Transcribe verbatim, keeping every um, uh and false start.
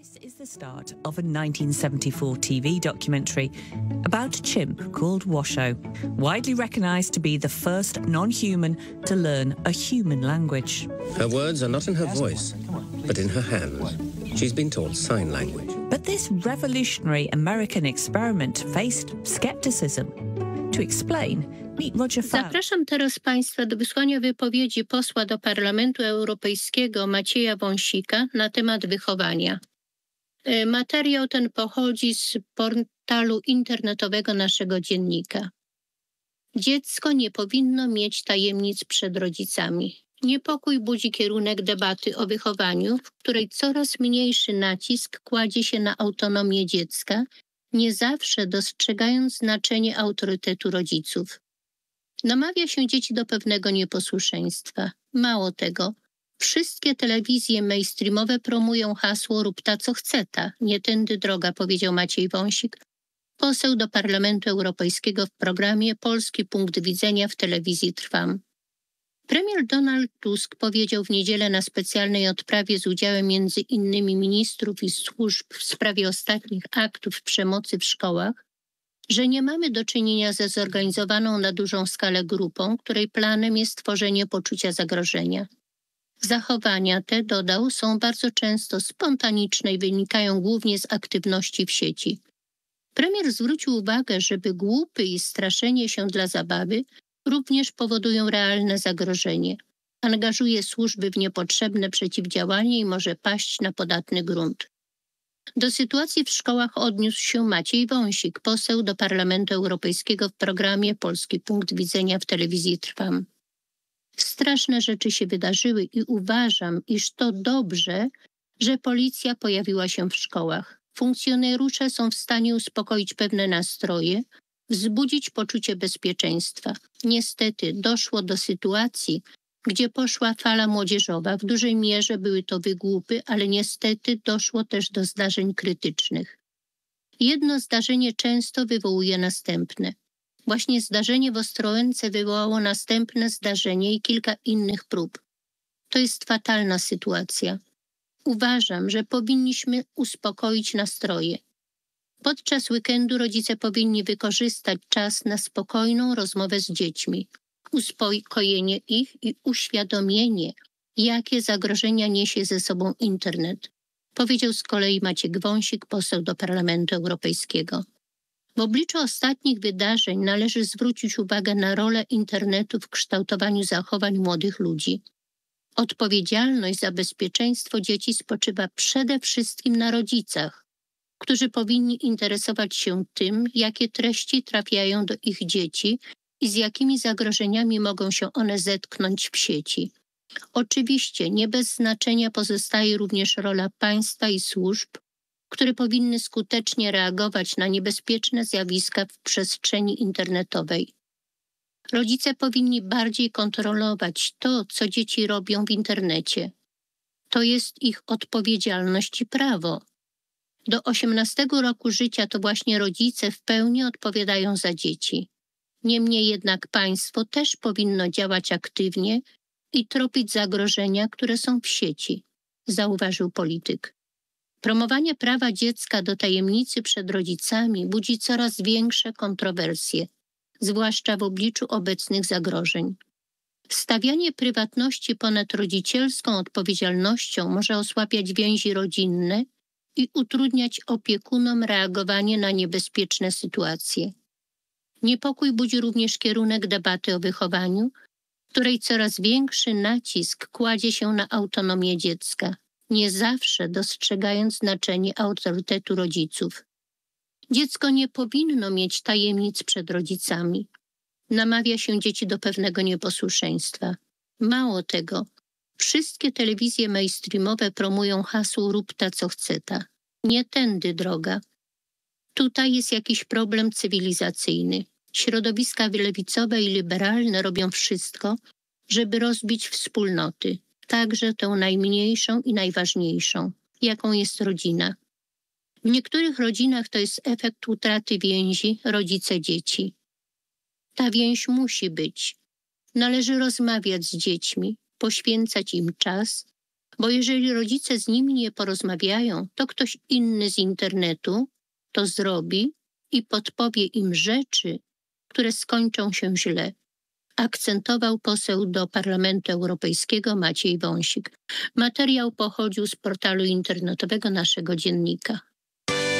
This is the start of a nineteen seventy-four T V documentary about a chimp called Washoe, widely recognised to be the first non-human to learn a human language. Her words are not in her voice, but in her hands. She's been taught sign language. But this revolutionary American experiment faced scepticism. To explain, meet Roger Fowler. Zapraszam teraz Państwa do wysłuchania wypowiedzi posła do Parlamentu Europejskiego Macieja Wąsika na temat wychowania. Materiał ten pochodzi z portalu internetowego naszego dziennika. Dziecko nie powinno mieć tajemnic przed rodzicami. Niepokój budzi kierunek debaty o wychowaniu, w której coraz mniejszy nacisk kładzie się na autonomię dziecka, nie zawsze dostrzegając znaczenie autorytetu rodziców. Namawia się dzieci do pewnego nieposłuszeństwa. Mało tego, wszystkie telewizje mainstreamowe promują hasło "rób ta, co chce ta". Nie tędy droga, powiedział Maciej Wąsik, poseł do Parlamentu Europejskiego w programie Polski Punkt Widzenia w telewizji Trwam. Premier Donald Tusk powiedział w niedzielę na specjalnej odprawie z udziałem między innymi ministrów i służb w sprawie ostatnich aktów przemocy w szkołach, że nie mamy do czynienia ze zorganizowaną na dużą skalę grupą, której planem jest tworzenie poczucia zagrożenia. Zachowania te, dodał, są bardzo często spontaniczne i wynikają głównie z aktywności w sieci. Premier zwrócił uwagę, że wygłupy i straszenie się dla zabawy również powodują realne zagrożenie. Angażuje służby w niepotrzebne przeciwdziałanie i może paść na podatny grunt. Do sytuacji w szkołach odniósł się Maciej Wąsik, poseł do Parlamentu Europejskiego w programie Polski Punkt Widzenia w telewizji Trwam. Straszne rzeczy się wydarzyły i uważam, iż to dobrze, że policja pojawiła się w szkołach. Funkcjonariusze są w stanie uspokoić pewne nastroje, wzbudzić poczucie bezpieczeństwa. Niestety doszło do sytuacji, gdzie poszła fala młodzieżowa. W dużej mierze były to wygłupy, ale niestety doszło też do zdarzeń krytycznych. Jedno zdarzenie często wywołuje następne. Właśnie zdarzenie w Ostrołęce wywołało następne zdarzenie i kilka innych prób. To jest fatalna sytuacja. Uważam, że powinniśmy uspokoić nastroje. Podczas weekendu rodzice powinni wykorzystać czas na spokojną rozmowę z dziećmi, uspokojenie ich i uświadomienie, jakie zagrożenia niesie ze sobą internet, powiedział z kolei Maciek Wąsik, poseł do Parlamentu Europejskiego. W obliczu ostatnich wydarzeń należy zwrócić uwagę na rolę internetu w kształtowaniu zachowań młodych ludzi. Odpowiedzialność za bezpieczeństwo dzieci spoczywa przede wszystkim na rodzicach, którzy powinni interesować się tym, jakie treści trafiają do ich dzieci i z jakimi zagrożeniami mogą się one zetknąć w sieci. Oczywiście nie bez znaczenia pozostaje również rola państwa i służb, które powinny skutecznie reagować na niebezpieczne zjawiska w przestrzeni internetowej. Rodzice powinni bardziej kontrolować to, co dzieci robią w internecie. To jest ich odpowiedzialność i prawo. Do osiemnastego roku życia to właśnie rodzice w pełni odpowiadają za dzieci. Niemniej jednak państwo też powinno działać aktywnie i tropić zagrożenia, które są w sieci, zauważył polityk. Promowanie prawa dziecka do tajemnicy przed rodzicami budzi coraz większe kontrowersje, zwłaszcza w obliczu obecnych zagrożeń. Stawianie prywatności ponad rodzicielską odpowiedzialnością może osłabiać więzi rodzinne i utrudniać opiekunom reagowanie na niebezpieczne sytuacje. Niepokój budzi również kierunek debaty o wychowaniu, w której coraz większy nacisk kładzie się na autonomię dziecka, nie zawsze dostrzegając znaczenie autorytetu rodziców. Dziecko nie powinno mieć tajemnic przed rodzicami. Namawia się dzieci do pewnego nieposłuszeństwa. Mało tego, wszystkie telewizje mainstreamowe promują hasło "rób ta, co chce ta". Nie tędy droga. Tutaj jest jakiś problem cywilizacyjny. Środowiska lewicowe i liberalne robią wszystko, żeby rozbić wspólnoty, także tę najmniejszą i najważniejszą, jaką jest rodzina. W niektórych rodzinach to jest efekt utraty więzi rodzice-dzieci. Ta więź musi być. Należy rozmawiać z dziećmi, poświęcać im czas, bo jeżeli rodzice z nimi nie porozmawiają, to ktoś inny z internetu to zrobi i podpowie im rzeczy, które skończą się źle. Akcentował poseł do Parlamentu Europejskiego Maciej Wąsik. Materiał pochodził z portalu internetowego naszego dziennika.